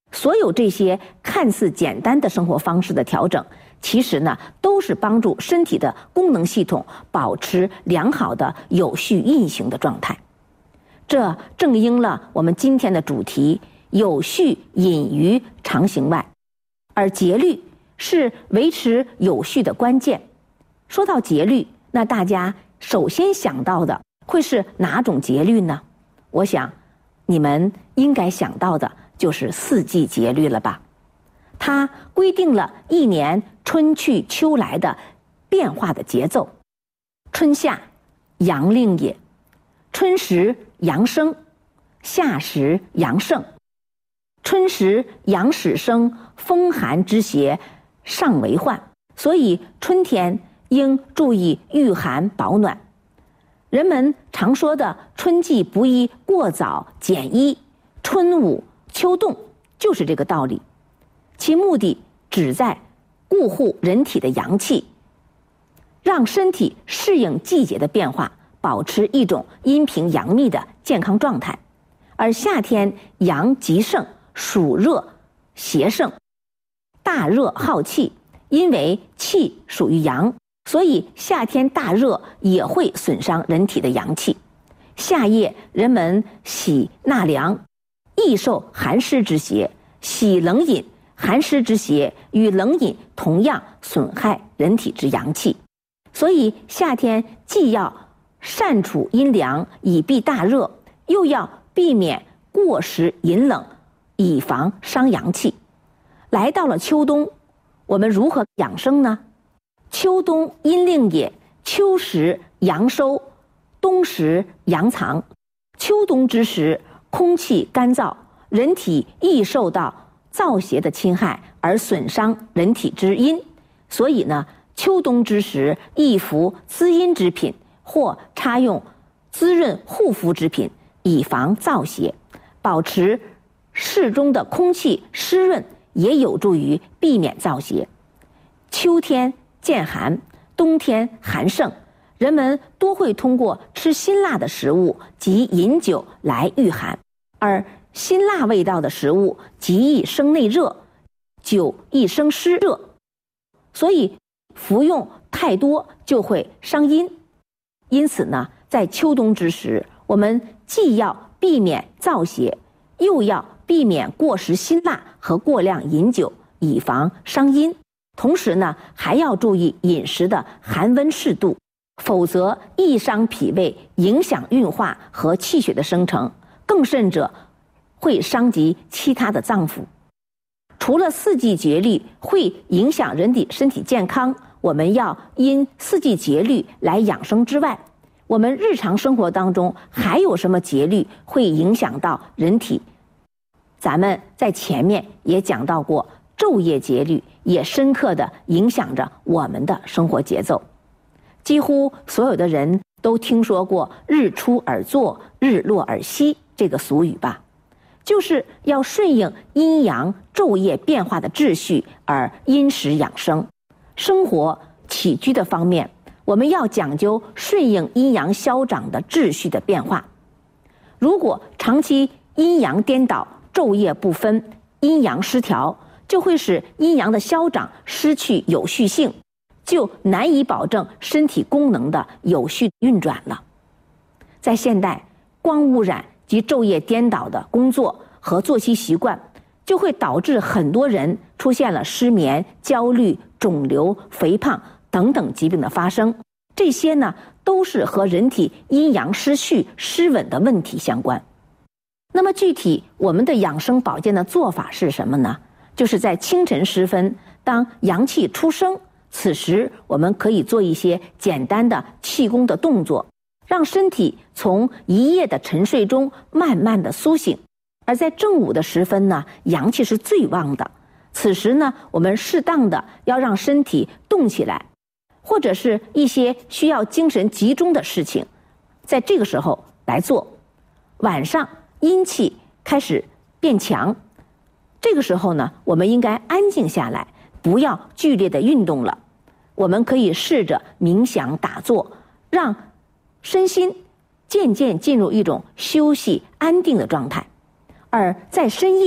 所有这些看似简单的生活方式的调整，其实呢，都是帮助身体的功能系统保持良好的有序运行的状态。这正应了我们今天的主题：有序隐于常形外。而节律是维持有序的关键。说到节律，那大家首先想到的会是哪种节律呢？我想，你们应该想到的就是四季节律了吧？它规定了一年春去秋来的变化的节奏。春夏，阳令也；春时阳生，夏时阳盛。春时阳始生，风寒之邪尚为患，所以春天应注意御寒保暖。人们常说的春季不宜过早减衣，春捂秋冻，就是这个道理。其目的旨在固护人体的阳气，让身体适应季节的变化，保持一种阴平阳密的健康状态。而夏天阳极盛，暑热邪盛，大热耗气，因为气属于阳，所以夏天大热也会损伤人体的阳气。夏夜人们喜纳凉，易受寒湿之邪，喜冷饮，寒湿之邪与冷饮同样损害人体之阳气。所以夏天既要善处阴凉以避大热，又要避免过食饮冷，以防伤阳气。来到了秋冬，我们如何养生呢？秋冬阴令也，秋时阳收，冬时阳藏。秋冬之时，空气干燥，人体易受到燥邪的侵害而损伤人体之阴，所以呢，秋冬之时宜服滋阴之品，或插用滋润护肤之品，以防燥邪。保持适中的空气湿润，也有助于避免燥邪。秋天渐寒，冬天寒盛，人们多会通过吃辛辣的食物及饮酒来御寒，而辛辣味道的食物极易生内热，酒易生湿热，所以服用太多就会伤阴。因此呢，在秋冬之时，我们既要避免燥邪，又要避免过食辛辣和过量饮酒，以防伤阴。同时呢，还要注意饮食的寒温适度，否则易伤脾胃，影响运化和气血的生成，更甚者会伤及其他的脏腑。除了四季节律会影响人体身体健康，我们要因四季节律来养生之外，我们日常生活当中还有什么节律会影响到人体？咱们在前面也讲到过，昼夜节律也深刻地影响着我们的生活节奏。几乎所有的人都听说过日出而作，日落而息这个俗语吧，就是要顺应阴阳昼夜变化的秩序而因时养生。生活起居的方面，我们要讲究顺应阴阳消长的秩序的变化。如果长期阴阳颠倒，昼夜不分，阴阳失调，就会使阴阳的消长失去有序性，就难以保证身体功能的有序运转了。在现代，光污染及昼夜颠倒的工作和作息习惯，就会导致很多人出现了失眠、焦虑、肿瘤、肥胖等等疾病的发生。这些呢，都是和人体阴阳失序、失稳的问题相关。那么具体我们的养生保健的做法是什么呢？就是在清晨时分，当阳气初生，此时我们可以做一些简单的气功的动作，让身体从一夜的沉睡中慢慢的苏醒。而在正午的时分呢，阳气是最旺的，此时呢，我们适当的要让身体动起来，或者是一些需要精神集中的事情，在这个时候来做。晚上阴气开始变强，这个时候呢，我们应该安静下来，不要剧烈的运动了。我们可以试着冥想打坐，让身心渐渐进入一种休息安定的状态。而在深夜，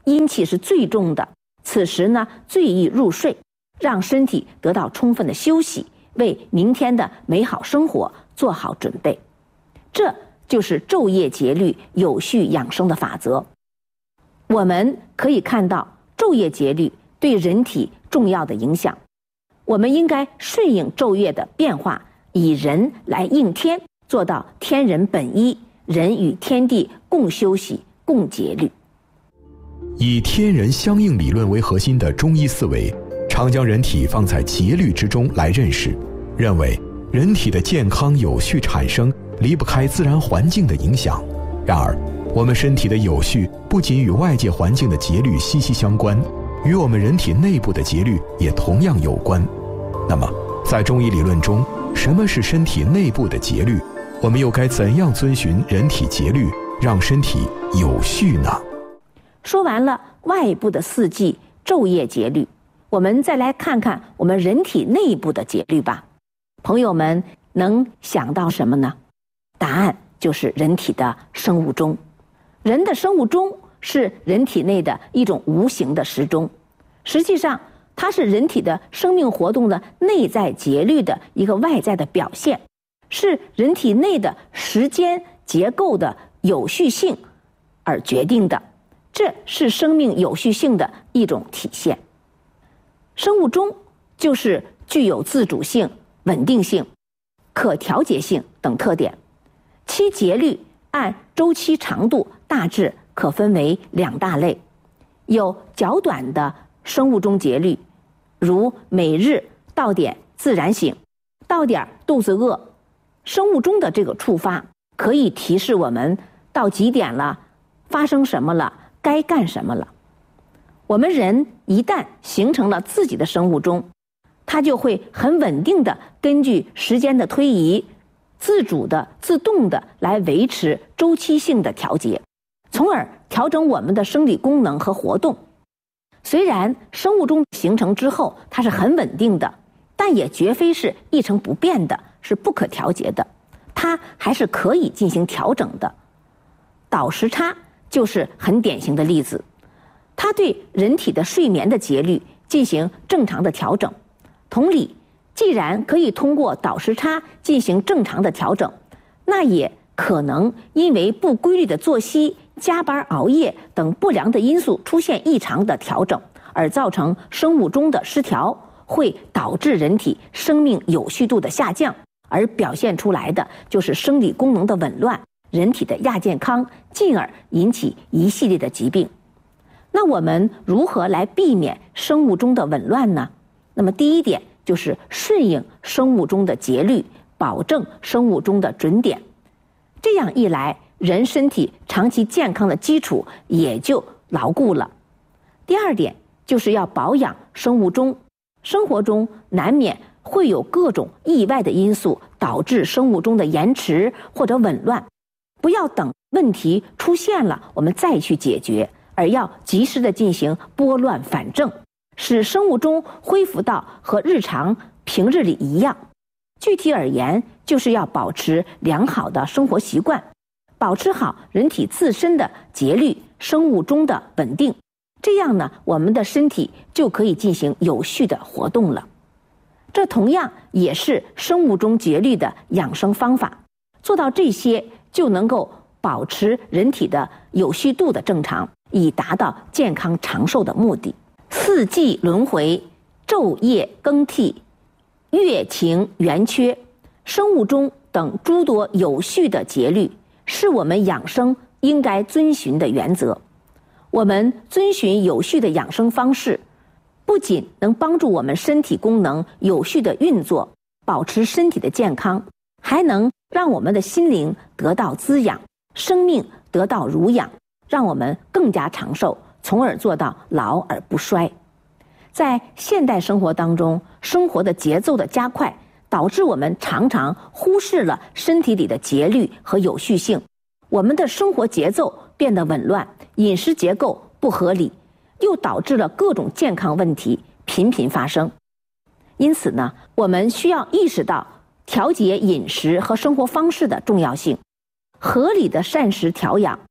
阴气是最重的，此时呢最易入睡，让身体得到充分的休息，为明天的美好生活做好准备。这就是昼夜节律有序养生的法则。我们可以看到昼夜节律对人体重要的影响，我们应该顺应昼夜的变化，以人来应天，做到天人本一，人与天地共休息共节律。 以天人相应理论为核心的中医思维，常将人体放在节律之中来认识，认为人体的健康有序产生离不开自然环境的影响。然而，我们身体的有序不仅与外界环境的节律息息相关，与我们人体内部的节律也同样有关。那么，在中医理论中，什么是身体内部的节律？我们又该怎样遵循人体节律，让身体有序呢？ 说完了外部的四季昼夜节律，我们再来看看我们人体内部的节律吧。朋友们能想到什么呢？答案就是人体的生物钟。人的生物钟是人体内的一种无形的时钟，实际上它是人体的生命活动的内在节律的一个外在的表现，是人体内的时间结构的有序性而决定的，这是生命有序性的一种体现。生物钟就是具有自主性、稳定性、可调节性等特点，其节律按周期长度大致可分为两大类，有较短的生物钟节律，如每日到点自然醒，到点肚子饿。生物钟的这个触发可以提示我们到几点了，发生什么了，该干什么了。我们人一旦形成了自己的生物钟，它就会很稳定的根据时间的推移，自主的、自动的来维持周期性的调节，从而调整我们的生理功能和活动。虽然生物钟形成之后它是很稳定的，但也绝非是一成不变的，是不可调节的，它还是可以进行调整的。倒时差就是很典型的例子，它对人体的睡眠的节律进行正常的调整。同理，既然可以通过倒时差进行正常的调整，那也可能因为不规律的作息、加班熬夜等不良的因素出现异常的调整，而造成生物钟的失调，会导致人体生命有序度的下降，而表现出来的就是生理功能的紊乱，人体的亚健康，进而引起一系列的疾病。那我们如何来避免生物钟的紊乱呢？那么第一点就是顺应生物钟的节律，保证生物钟的准点。这样一来，人身体长期健康的基础也就牢固了。第二点就是要保养生物钟。生活中难免会有各种意外的因素导致生物钟的延迟或者紊乱，不要等问题出现了我们再去解决，而要及时的进行拨乱反正，使生物钟恢复到和日常平日里一样。具体而言，就是要保持良好的生活习惯，保持好人体自身的节律，生物钟的稳定，这样呢，我们的身体就可以进行有序的活动了。这同样也是生物钟节律的养生方法，做到这些就能够保持人体的有序度的正常，以达到健康长寿的目的。四季轮回，昼夜更替，月晴圆缺，生物钟等诸多有序的节律，是我们养生应该遵循的原则。我们遵循有序的养生方式，不仅能帮助我们身体功能有序的运作，保持身体的健康，还能让我们的心灵得到滋养，生命得到濡养，让我们更加长寿，从而做到老而不衰。在现代生活当中，生活的节奏的加快，导致我们常常忽视了身体里的节律和有序性，我们的生活节奏变得紊乱，饮食结构不合理，又导致了各种健康问题频频发生。因此呢，我们需要意识到调节饮食和生活方式的重要性，合理的膳食调养，不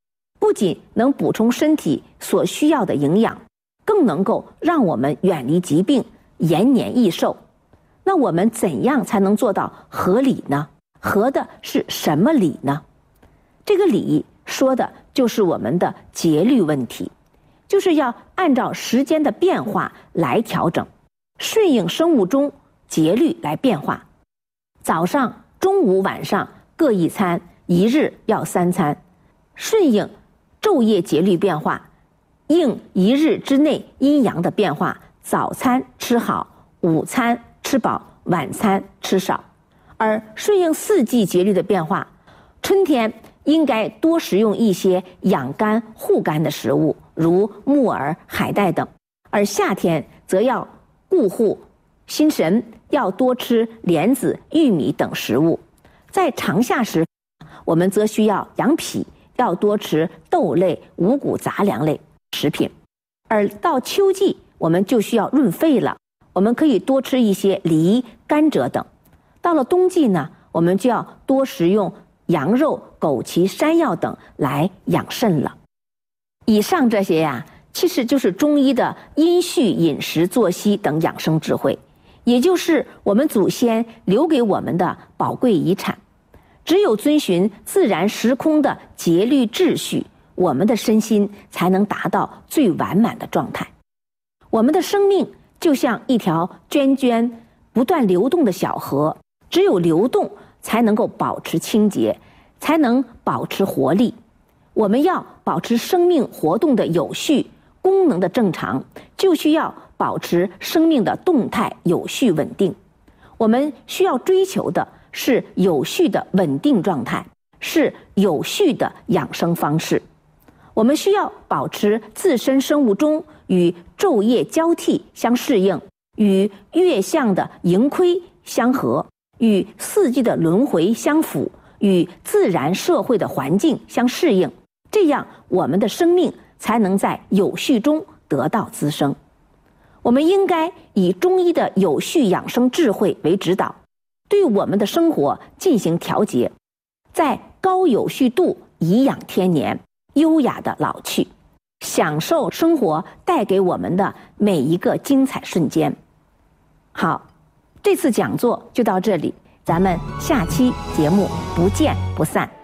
不仅能补充身体所需要的营养，更能够让我们远离疾病，延年益寿。那我们怎样才能做到合理呢？合的是什么理呢？这个理说的就是我们的节律问题，就是要按照时间的变化来调整，顺应生物钟节律来变化。早上、中午、晚上各一餐，一日要3餐，顺应昼夜节律变化，应一日之内阴阳的变化，早餐吃好，午餐吃饱，晚餐吃少。而顺应四季节律的变化，春天应该多食用一些养肝护肝的食物，如木耳、海带等；而夏天则要固护心神，要多吃莲子、玉米等食物。在长夏时，我们则需要养脾，要多吃豆类、五谷杂粮类食品。而到秋季，我们就需要润肺了，我们可以多吃一些梨、甘蔗等。到了冬季呢，我们就要多食用羊肉、枸杞、山药等来养肾了。以上这些呀，其实就是中医的阴序、饮食、作息等养生智慧，也就是我们祖先留给我们的宝贵遗产。只有遵循自然时空的节律秩序，我们的身心才能达到最完满的状态。我们的生命就像一条涓涓不断流动的小河，只有流动才能够保持清洁，才能保持活力。我们要保持生命活动的有序，功能的正常，就需要保持生命的动态有序稳定。我们需要追求的是有序的稳定状态，是有序的养生方式。我们需要保持自身生物钟与昼夜交替相适应，与月相的盈亏相合，与四季的轮回相符，与自然社会的环境相适应，这样我们的生命才能在有序中得到滋生。我们应该以中医的有序养生智慧为指导，对我们的生活进行调节，在高有序度颐养天年，优雅的老去，享受生活带给我们的每一个精彩瞬间。好，这次讲座就到这里，咱们下期节目不见不散。